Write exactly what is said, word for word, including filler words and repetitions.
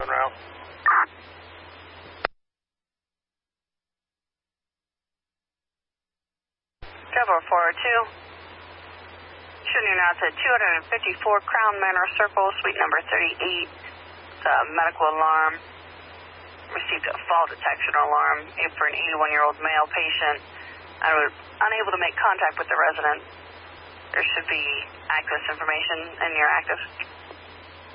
route. Traveler four oh two. Shooting you now to two fifty-four Crown Manor Circle, suite number thirty-eight. It's a medical alarm. Received a fall detection alarm for an eighty-one-year-old male patient. I was unable to make contact with the resident. There should be access information in your active.